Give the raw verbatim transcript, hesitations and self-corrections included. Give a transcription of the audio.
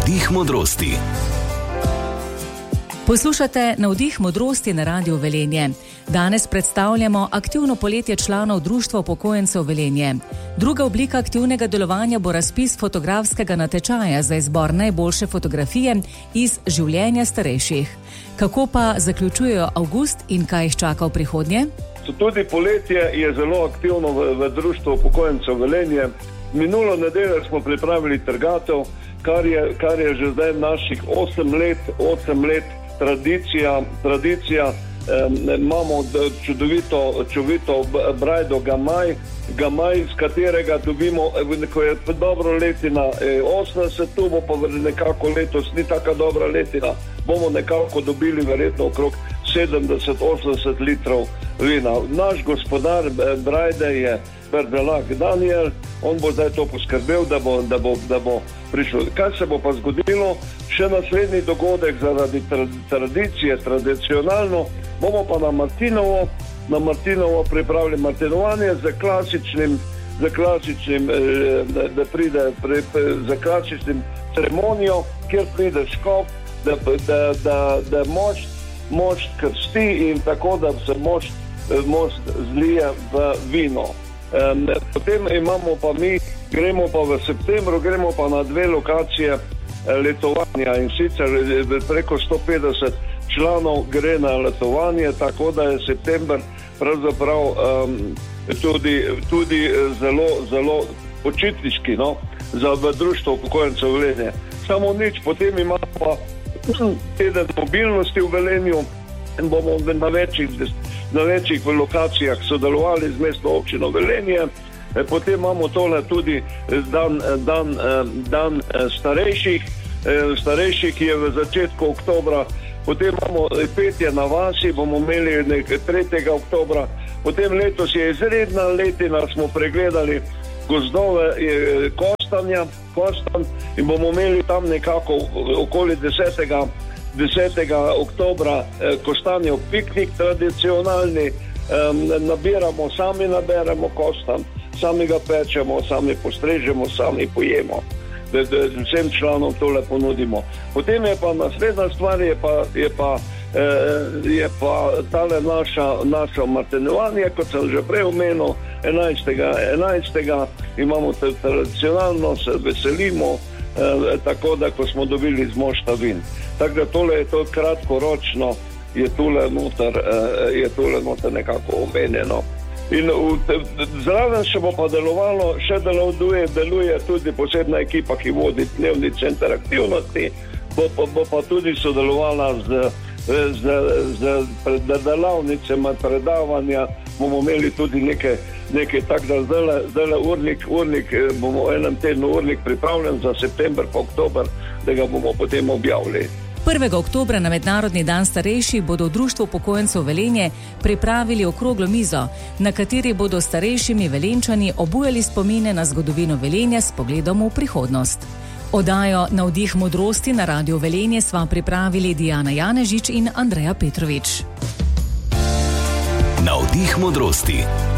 Navdih modrosti. Poslušate Navdih modrosti na Radiu Velenje. Danes predstavljamo aktivno poletje članov Društva upokojencev Velenje. Druga oblika aktivnega delovanja bo razpis fotografskega natečaja za izbor najboljše fotografije iz življenja starejših. Kako pa zaključujejo avgust in kaj jih čaka v prihodnje? Tudi poletje je zelo aktivno v, v Društvu upokojencev Velenje. Minulo nedeljo smo pripravili trgatev, kar je, kar je že zdaj naših osem let, osem let tradicija, tradicija. E, imamo čudovito, čudovito brajdo Gamaj, Gamaj, z katerega dobimo, ko je dobro letina osemdeset, tu bo pa nekako letos ni taka dobra letina, bomo nekako dobili verjetno okrog sedemdeset do osemdeset litrov vina. Naš gospodar brajde je Berdelak Daniel, on bo zdaj to poskrbel, da bo, da bo, da bo prišlo. Kaj se bo pa zgodilo? Še naslednji dogodek zaradi tradicije, tradicionalno, bomo pa na Martinovo, na Martinovo pripravili martinovanje za klasičnim, za klasičnim, da, da pride pri, za klasičnim ceremonijo, kjer pride škof, da, da, da, da mošt, mošt krsti in tako, da se mošt, mošt zlije v vino. Um, potem imamo pa mi, gremo pa v septembru, gremo pa na dve lokacije letovanja in sicer preko sto petdeset članov gre na letovanje, tako da je september pravzaprav um, tudi, tudi zelo, zelo počitniški, no, za v Društvo upokojencev Velenje. Samo nič, potem imamo pa teden mobilnosti v Velenju in bomo na večjih na večjih lokacijah sodelovali z mestno občino Velenje. Potem imamo tole tudi dan, dan, dan starejših, starejših, ki je v začetku oktobra. Potem imamo petje na vasi, bomo imeli tretjega oktobra. Potem letos je izredna letina, smo pregledali gozdove Kostanja, Kostan in bomo imeli tam nekako okoli desetega desetega oktobra eh, Kostanjev piknik tradicionalni, eh, nabiramo, sami naberemo kostan, sami ga pečemo, sami postrežemo, sami pojemo, da, da vsem članom tole ponudimo. Potem je pa naslednja stvar, je pa, je pa, eh, je pa tale naša, naša martinovanje, kot sem že prej omenil, enajstega imamo tradicionalno, se veselimo, eh, tako da ko smo dobili z mošta vin. Tako da tole je to kratkoročno, je tole noter, je tole noter nekako omenjeno. In zraven še bo pa delovalo, še deluje, deluje tudi posebna ekipa, ki vodi dnevni center aktivnosti, bo, bo, bo pa tudi sodelovala z, z, z delavnicami, predavanja, bomo imeli tudi nekaj, nekaj tak, da zdajle, zdajle urnik, urnik, bomo v enem tednu urnik pripravljen za september pa oktober, da ga bomo potem objavili. prvega oktobra na Mednarodni dan starejših bodo v Društvu upokojencev Velenje pripravili okroglo mizo, na kateri bodo starejšimi Velenčani obujali spomine na zgodovino Velenja s pogledom v prihodnost. Oddajo Navdih modrosti na Radiu Velenje sva pripravili Dijana Janežič in Andreja Petrovič. Navdih modrosti.